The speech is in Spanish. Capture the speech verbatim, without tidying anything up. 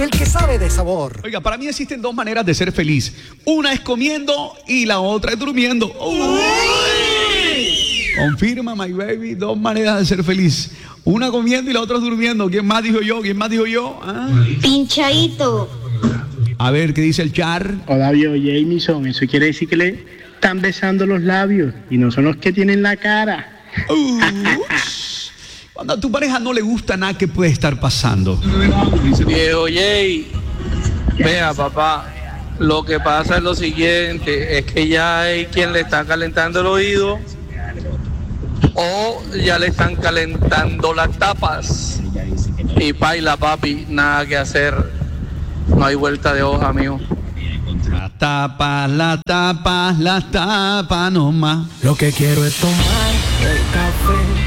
del que sabe de sabor. Oiga, para mí existen dos maneras de ser feliz. Una es comiendo y la otra es durmiendo. Uy. Confirma, my baby, dos maneras de ser feliz. Una comiendo y la otra durmiendo. ¿Quién más dijo yo? ¿Quién más dijo yo? ¿Ah? Pinchadito. A ver, ¿qué dice el Char? Odavio Jamison, eso quiere decir que le están besando los labios y no son los que tienen la cara. Uh, cuando a tu pareja no le gusta nada, ¿qué puede estar pasando? Viejo Jay, vea papá, lo que pasa es lo siguiente, es que ya hay quien le está calentando el oído o ya le están calentando las tapas y paila papi, nada que hacer, no hay vuelta de hoja, amigo. La tapa, la tapa, la tapa nomás. Lo que quiero es tomar el café.